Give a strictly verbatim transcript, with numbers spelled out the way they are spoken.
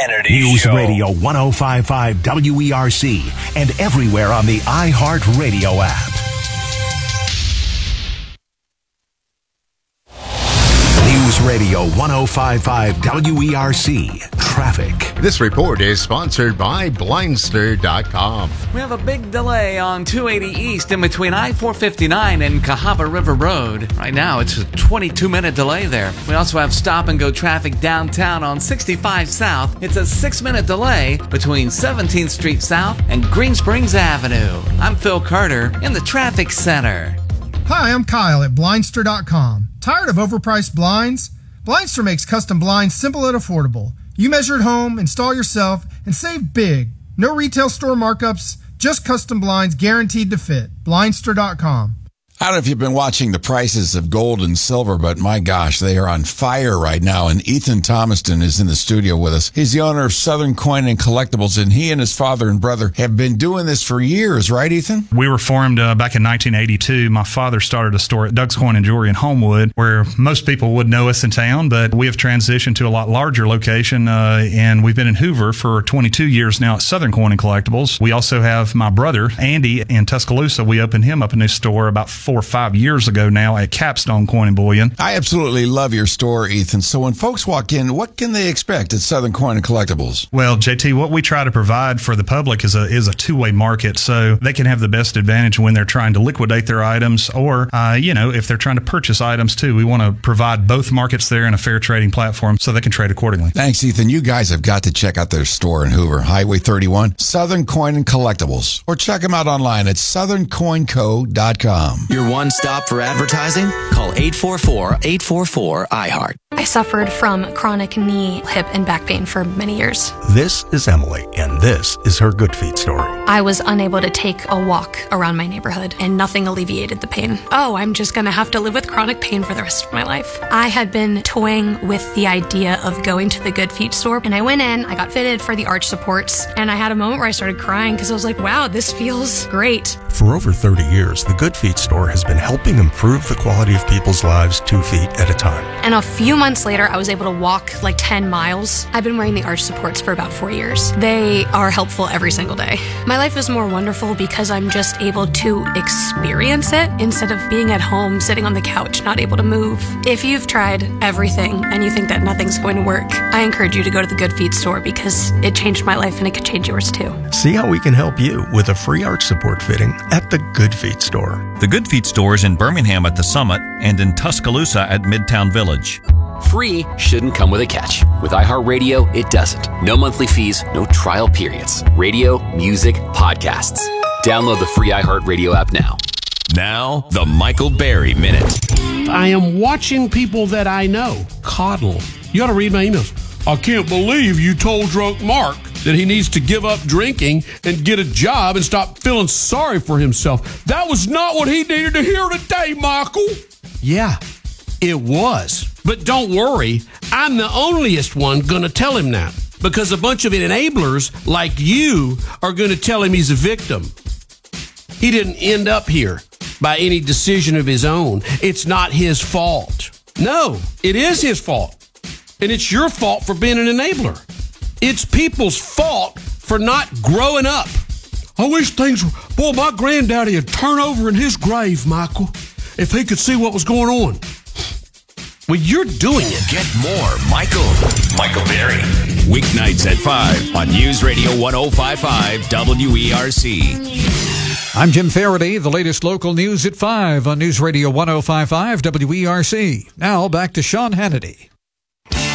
Hannity News Show. Radio one oh five point five W E R C and everywhere on the iHeartRadio app. News Radio one oh five point five W E R C. Traffic. This report is sponsored by Blindster dot com. We have a big delay on two eighty East in between I four fifty-nine and Cahaba River Road. Right now, it's a twenty-two minute delay there. We also have stop-and-go traffic downtown on sixty-five South. It's a six minute delay between seventeenth Street South and Green Springs Avenue. I'm Phil Carter in the Traffic Center. Hi, I'm Kyle at Blindster dot com. Tired of overpriced blinds? Blindster makes custom blinds simple and affordable. You measure at home, install yourself, and save big. No retail store markups, just custom blinds guaranteed to fit. Blindster dot com. I don't know if you've been watching the prices of gold and silver, but my gosh, they are on fire right now. And Ethan Thomaston is in the studio with us. He's the owner of Southern Coin and Collectibles, and he and his father and brother have been doing this for years, right, Ethan? We were formed uh, back in nineteen eighty-two. My father started a store at Doug's Coin and Jewelry in Homewood, where most people would know us in town, but we have transitioned to a lot larger location, uh, and we've been in Hoover for twenty-two years now at Southern Coin and Collectibles. We also have my brother, Andy, in Tuscaloosa. We opened him up a new store about four or five years ago now at Capstone Coin and Bullion. I absolutely love your store, Ethan. So when folks walk in, what can they expect at Southern Coin and Collectibles? Well, J T, what we try to provide for the public is a is a two-way market, so they can have the best advantage when they're trying to liquidate their items, or uh, you know, if they're trying to purchase items too. We want to provide both markets there in a fair trading platform so they can trade accordingly. Thanks, Ethan. You guys have got to check out their store in Hoover, Highway thirty-one, Southern Coin and Collectibles, or check them out online at southern coin co dot com. Your one stop for advertising? Call eight four four, eight four four, I heart. I suffered from chronic knee, hip, and back pain for many years. This is Emily, and this is her Good Feet story. I was unable to take a walk around my neighborhood, and nothing alleviated the pain. Oh, I'm just going to have to live with chronic pain for the rest of my life. I had been toying with the idea of going to the Good Feet store, and I went in, I got fitted for the arch supports, and I had a moment where I started crying because I was like, wow, this feels great. For over thirty years, the Good Feet store has been helping improve the quality of people's lives two feet at a time. And a few months later, I was able to walk like ten miles. I've been wearing the arch supports for about four years. They are helpful every single day. My life is more wonderful because I'm just able to experience it instead of being at home, sitting on the couch, not able to move. If you've tried everything and you think that nothing's going to work, I encourage you to go to the Good Feet store because it changed my life and it could change yours too. See how we can help you with a free arch support fitting at the Good Feet store. The Good Feet store is in Birmingham at the Summit and in Tuscaloosa at Midtown Village. Free shouldn't come with a catch. With iHeartRadio, it doesn't. No monthly fees, no trial periods. Radio, music, podcasts. Download the free iHeartRadio app now. Now, the Michael Berry Minute. I am watching people that I know coddle. You ought to read my emails. I can't believe you told drunk Mark that he needs to give up drinking and get a job and stop feeling sorry for himself. That was not what he needed to hear today, Michael. Yeah, it was. But don't worry, I'm the onlyest one going to tell him that, because a bunch of enablers like you are going to tell him he's a victim. He didn't end up here by any decision of his own. It's not his fault. No, it is his fault. And it's your fault for being an enabler. It's people's fault for not growing up. I wish things were... Boy, my granddaddy would turn over in his grave, Michael, if he could see what was going on. Well, you're doing it. Get more Michael. Michael Berry. Weeknights at five on News Radio one oh five point five W E R C. I'm Jim Faraday. The latest local news at five on News Radio one oh five point five W E R C. Now back to Sean Hannity.